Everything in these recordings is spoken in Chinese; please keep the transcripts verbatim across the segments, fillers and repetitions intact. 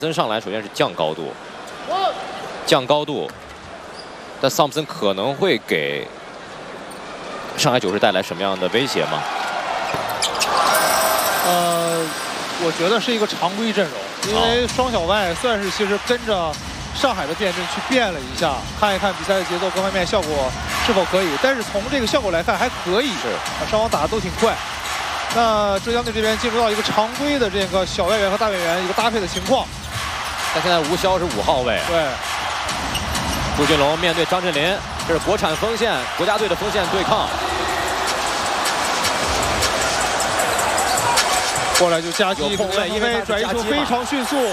森上来首先是降高度，降高度，但桑普森可能会给上海九世带来什么样的威胁吗？ 呃，我觉得是一个常规阵容，因为双小外算是其实跟着上海的变阵去变了一下，看一看比赛的节奏各方面效果是否可以。但是从这个效果来看还可以，是啊，双方打得都挺快。那浙江队这边进入到一个常规的这个小外援和大外援一个搭配的情况。 但现在吴骁是五号位， 对。 朱俊龙面对张镇麟，这是国产锋线，国家队的锋线对抗。 过来就夹击， 有碰位，因为转移球非常迅速。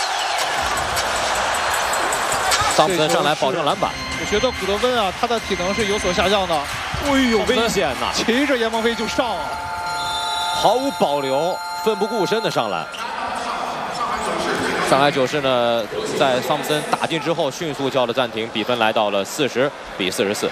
桑普森上来保证篮板。 我觉得古德温啊，他的体能是有所下降的。 哎呦，危险呐！ 骑着严鹏飞就上啊， 毫无保留，奋不顾身的上篮。 上海九世呢，在桑普森打进之后，迅速叫了暂停，比分来到了四十比四十四。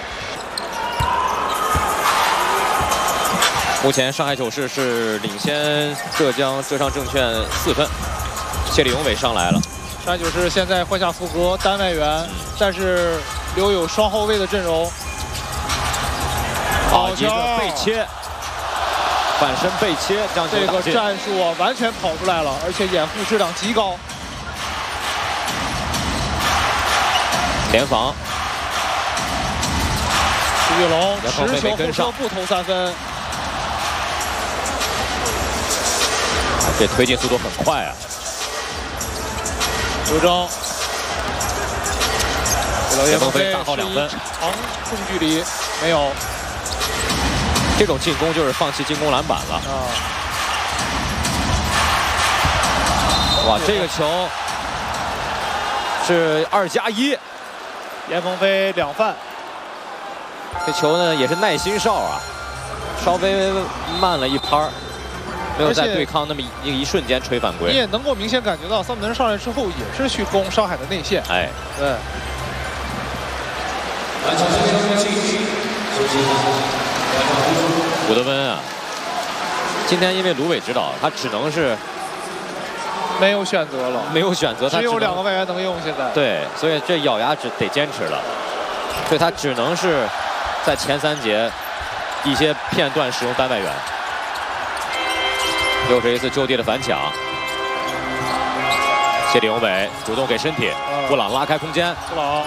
目前上海九世是领先浙江浙商证券四分。谢立永伟上来了。 上海九世现在换下福格单外援，嗯、但是留有双后卫的阵容。 好一个背切，反身背切，将球这个打进。 战术啊，完全跑出来了，而且掩护质量极高。 联防， 朱俊龙持球后撤步投三分， 这推进速度很快啊！ 刘铮， 严鹏飞大号两分， 长中距离没有。 这种进攻就是放弃进攻篮板了。 啊！ 哇，这个球是二加一。 严鹏飞两犯， 这球呢也是耐心哨啊，稍微慢了一拍儿，没有在对抗那么一一瞬间吹犯规。 你也能够明显感觉到桑普森上来之后也是去攻上海的内线。 哎， 对。 古德温啊，今天因为卢伟指导，他只能是。 没有选择了， 没有选择，他只有两个外援能用。现在对，所以这咬牙只得坚持了，所以他只能是在前三节一些片段使用单外援。又是一次就地的反抢，谢立永伟主动给身体，嗯、布朗拉开空间， 布朗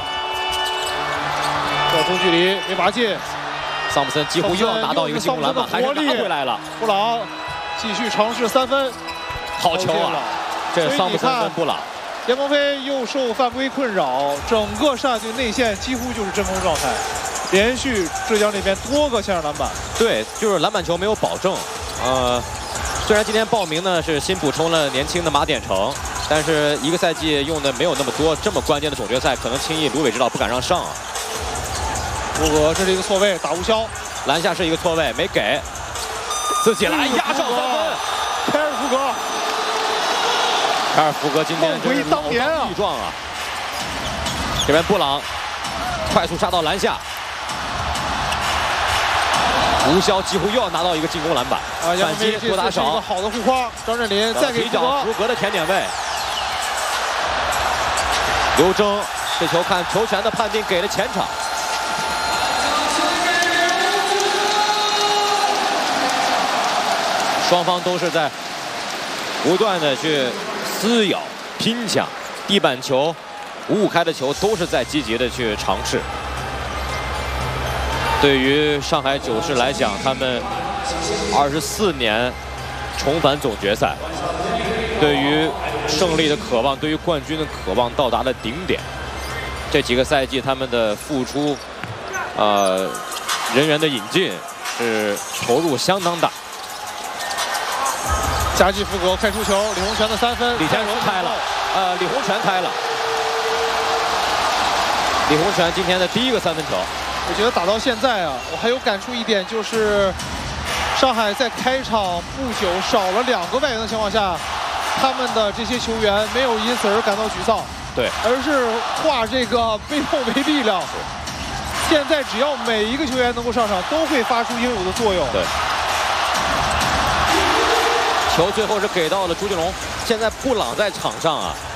这中距离没拔进， 桑普森几乎又要拿到一个进攻篮板，还是拿回来了。 布朗继续尝试三分， 好球啊！ 这桑普森跟布朗， 严鹏飞又受犯规困扰，整个上海队内线几乎就是真空状态，连续浙江这边多个线上篮板。 对，就是篮板球没有保证。呃，虽然今天报名呢是新补充了年轻的马典成，但是一个赛季用的没有那么多，这么关键的总决赛，可能轻易卢伟指导不敢让上啊。 福格这是一个错位，打吴骁， 篮下是一个错位，没给，自己来压上三分， 凯尔福格。 凯尔福格今天真是老当益壮啊！这边布朗快速杀到篮下，吴骁几乎又要拿到一个进攻篮板， 啊， 反击多打少， 一个好的护框，张镇麟再给一脚福格的甜点位，刘铮这球看球权的判定给了前场，双方都是在不断的去。 撕咬、拼抢，地板球、五五开的球都是在积极的去尝试。对于上海九世来讲，他们二十四年重返总决赛，对于胜利的渴望，对于冠军的渴望到达了顶点。这几个赛季他们的付出，呃，人员的引进是投入相当大。 夹击福格开出球，李洪权的三分， 李天荣开了，呃，李洪权开了。李洪权今天的第一个三分球。 我觉得打到现在啊，我还有感触一点就是，上海在开场不久少了两个外援的情况下，他们的这些球员没有因此而感到沮丧， 对， 而是化这个悲痛为力量。现在只要每一个球员能够上场，都会发出应有的作用。 对。 球最后是给到了朱俊龙，现在布朗在场上啊，